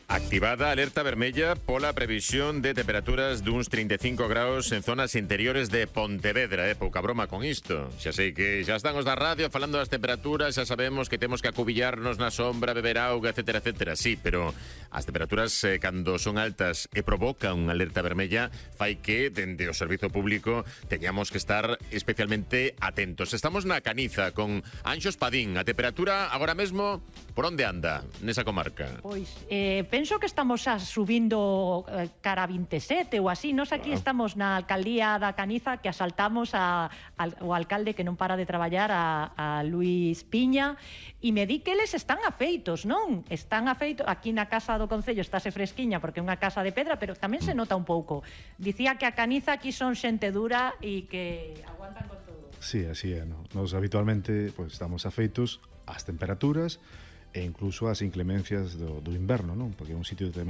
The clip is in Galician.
Activada alerta vermella pola previsión de temperaturas duns 35 graus en zonas interiores de Pontevedra. Pouca broma con isto. Xa sei que xa estamos na radio falando das temperaturas, xa sabemos que temos que acubillarnos na sombra, beber auga, etcétera, etcétera. Sí, pero as temperaturas cando son altas e provocan unha alerta vermella fai que dende o servizo público teñamos que estar especialmente atentos. Estamos na Caniza con Anxo Espadín. A temperatura agora mesmo por onde anda nesa comarca? Pois penso que estamos subindo cara a 27 ou así. Nos aquí estamos na alcaldía da Caniza, que asaltamos ao alcalde que non para de traballar, a Luís Piña, e me di que eles están afeitos, non? Están afeitos. Aquí na casa do Concello estáse fresquiña porque é unha casa de pedra, pero tamén se nota un pouco. Dicía que a Caniza aquí son xente dura e que aguantan con todo. Sí, así é, ¿no? Nos habitualmente pues, estamos afeitos ás temperaturas e incluso ás inclemencias do inverno, non? Porque é un sitio